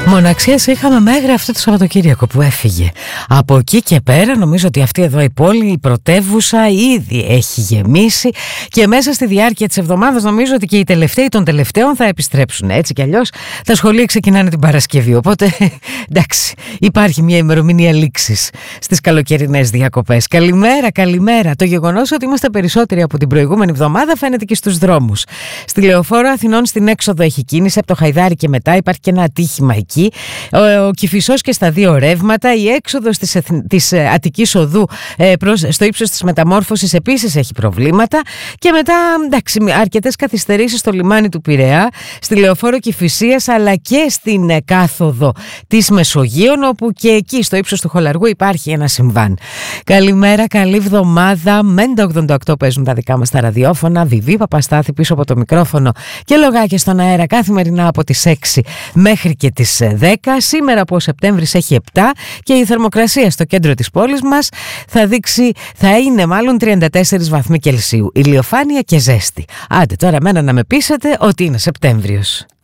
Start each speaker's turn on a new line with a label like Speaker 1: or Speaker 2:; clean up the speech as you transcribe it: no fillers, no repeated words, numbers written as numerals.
Speaker 1: Μοναξίες είχαμε μέχρι αυτό το Σαββατοκύριακο που έφυγε. Από εκεί και πέρα νομίζω ότι αυτή εδώ η πόλη, η πρωτεύουσα, ήδη έχει γεμίσει και μέσα στη διάρκεια της εβδομάδας νομίζω ότι και οι τελευταίοι των τελευταίων θα επιστρέψουν. Έτσι κι αλλιώς τα σχολεία ξεκινάνε την Παρασκευή, οπότε εντάξει, υπάρχει μια ημερομηνία λήξης στις καλοκαιρινές διακοπές. Καλημέρα, καλημέρα. Το γεγονός ότι είμαστε περισσότεροι από την προηγούμενη εβδομάδα φαίνεται και στους δρόμους. Στη Λεωφόρο Αθηνών στην έξοδο έχει κίνηση, από το Χαϊδάρι και μετά υπάρχει και ένα ατύχημα εκεί. Ο Κηφισός και στα δύο ρεύματα. Η έξοδος της Αττικής Οδού στο ύψος της Μεταμόρφωσης επίσης έχει προβλήματα. Και μετά, εντάξει, αρκετές καθυστερήσεις στο λιμάνι του Πειραιά, στη Λεωφόρο Κηφισίας, αλλά και στην κάθοδο της Μεσογείων, όπου και εκεί στο ύψος του Χολαργού υπάρχει ένα συμβάν. Καλημέρα, καλή εβδομάδα. Μέντα 88 παίζουν τα δικά μας τα ραδιόφωνα. Βιβί Παπαστάθη πίσω από το μικρόφωνο και λογάκια στον αέρα καθημερινά από τις 6 μέχρι και τις 10. Σήμερα που ο Σεπτέμβρης έχει 7 και η θερμοκρασία στο κέντρο της πόλης μας θα είναι μάλλον 34 βαθμοί Κελσίου. Ηλιοφάνεια και ζέστη. Άντε τώρα μένα να με πείσετε ότι είναι Σεπτέμβριος.